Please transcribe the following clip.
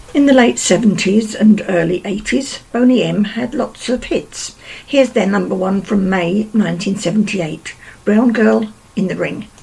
In the late 70s and early 80s, Boney M had lots of hits. Here's their number one from May 1978, Brown Girl in the Ring.